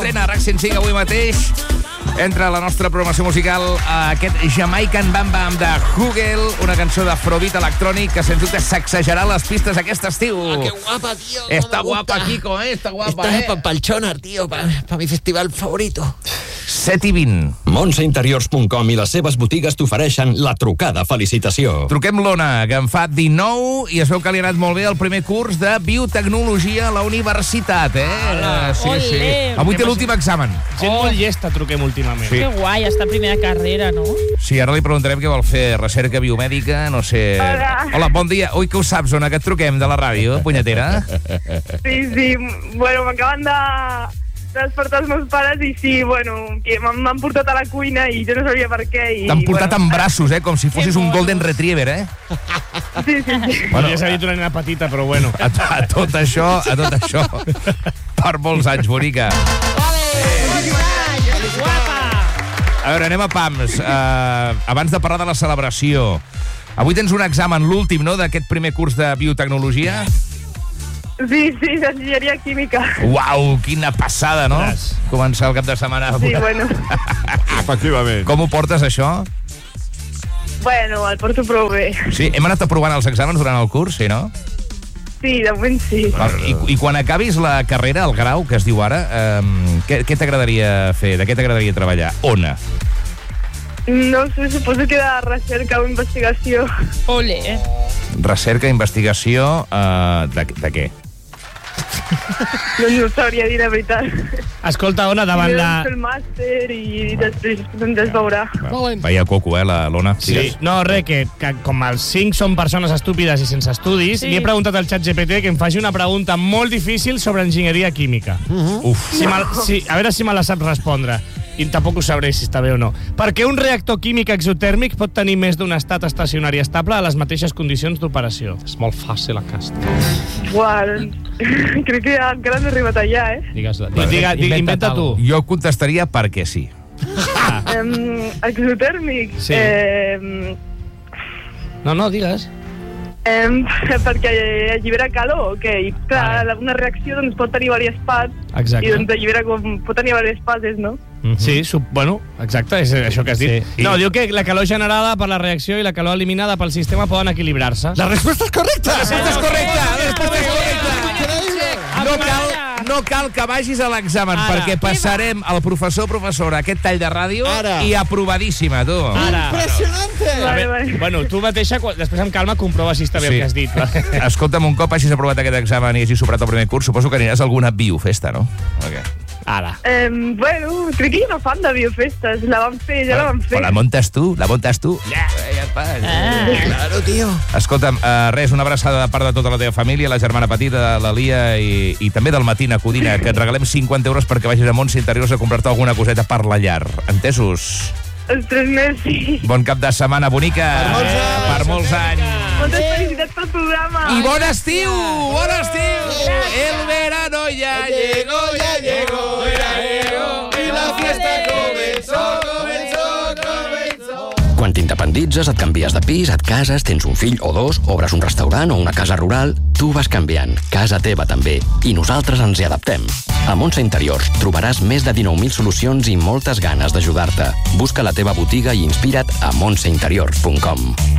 estrena RAC 105 avui mateix. Entra a la nostra programació musical aquest Jamaican Bam Bam de Hugel, una cançó d'afrobeat electrònic que sens dubte sacsejarà les pistes aquest estiu. ¡Qué guapa, tío! Está guapa, Kiko, Está guapa, Está pa'l Chonar, tío, para mi festival favorito. 7:20. Montseinteriors.com i les seves botigues t'ofereixen la trucada felicitació. Truquem l'Ona, que en fa 19 i es veu que li ha anat molt bé el primer curs de biotecnologia a la universitat, Sí. Olé. Avui té l'últim examen. Gent molt llesta truquem últimament. Sí. Que guai, està primera carrera, no? Sí, ara li preguntarem què vol fer, recerca biomèdica, no sé... Hola, bon dia. Ui, que ho saps, Ona, que et truquem de la ràdio, punyetera? Sí. Bueno, m'acaben de despertar els meus pares i sí, bueno, que m'han portat a la cuina i jo no sabia per què. T'han portat en braços, com si fossis un golden retriever, Sí. Bueno, ja s'ha dit una nena petita, però bueno. A tot això, per molts anys, bonica. Guapa! A veure, anem a pams. Abans de parlar de la celebració, avui tens un examen, l'últim, no?, d'aquest primer curs de biotecnologia? Sí, d'enginyeria química. Uau, quina passada, no? Gràcies. Començar el cap de setmana. Sí, bueno. Efectivament. Com ho portes, això? Bueno, el porto prou bé. Sí, hem anat aprovant els exàmens durant el curs, sí, no? Sí, de moment sí. I quan acabis la carrera, el grau, que es diu ara, què t'agradaria fer? De què t'agradaria treballar? Ona? No sé, suposo que de recerca o investigació. Olé. Recerca, investigació, de què? No sabria dir la veritat. Escolta, Ona, davant Jo la... fer el màster i després es veurà. Veia coco, l'Ona. Sí. No, que com els 5 són persones estúpides i sense estudis, Sí. li he preguntat al xat GPT que em faci una pregunta molt difícil sobre enginyeria química. Uf. A veure si me la sap respondre. I tampoc ho sabré si està bé o no. Perquè un reactor químic exotèrmic pot tenir més d'un estat estacionari estable a les mateixes condicions d'operació. És molt fàcil, aquesta. Uau, crec que encara no he arribat allà, Digues-la. Inventa tu. Jo contestaria perquè sí. Exotèrmic? Sí. No, digues. Perquè allibera calor, ok. I clar, Vale. una reacció doncs, pot tenir diverses parts. Exacte. I doncs allibera pot tenir diverses fases, no? Sí, bueno, exacte, és això que has dit. Sí. No, diu que la calor generada per la reacció i la calor eliminada pel sistema poden equilibrar-se. La resposta és correcta! La resposta és correcta! No cal que vagis a l'examen, Ara. perquè passarem al professora aquest tall de ràdio Ara. i aprovadíssima, tu. Ara. Impressionante! Vale. Bueno, tu mateixa, després amb calma, comprova si està bé el que has dit. Escolta'm, un cop hagis aprovat aquest examen i hagis superat el primer curs, suposo que aniràs a alguna biofesta, no? Okay. Ara. Bueno, crec que hi ha una fan de biofestes. La vam fer, ja la vam fer. Però la muntes tu? Ja està. Claro, tío. Escolta'm, res, una abraçada de part de tota la teva família, la germana petita, la Lia i també del Matina Codina, que et regalem 50 euros perquè vagis a Montse Interiors a comprar-te alguna coseta per la llar. Entesos? Ostres, merci. Bon cap de setmana, bonica. Per molts anys. Moltes felicitats pel programa. I bon estiu! Bon estiu! El verano ya llegó, y la fiesta comenzó. Quan t'independitzes, et canvies de pis, et cases, tens un fill o dos, obres un restaurant o una casa rural, tu vas canviant, casa teva també, i nosaltres ens hi adaptem. A Montse Interiors trobaràs més de 19.000 solucions i moltes ganes d'ajudar-te. Busca la teva botiga i inspira't a montseinteriors.com.